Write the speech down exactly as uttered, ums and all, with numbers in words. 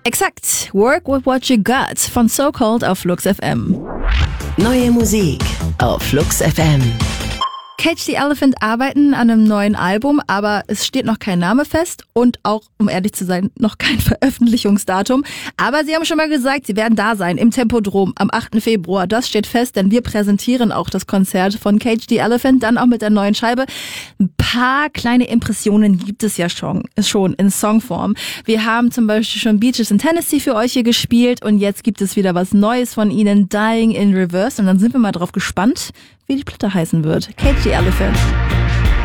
Exakt. Work with what you got von So Cold auf Flux F M. Neue Musik auf Flux F M. Cage the Elephant arbeiten an einem neuen Album, aber es steht noch kein Name fest und auch, um ehrlich zu sein, noch kein Veröffentlichungsdatum. Aber sie haben schon mal gesagt, sie werden da sein im Tempodrom am achten Februar. Das steht fest, denn wir präsentieren auch das Konzert von Cage the Elephant, dann auch mit der neuen Scheibe. Ein paar kleine Impressionen gibt es ja schon, schon in Songform. Wir haben zum Beispiel schon Beaches in Tennessee für euch hier gespielt und jetzt gibt es wieder was Neues von ihnen, Dying in Reverse. Und dann sind wir mal drauf gespannt, wie die Platte heißen wird. Cage the Elephant.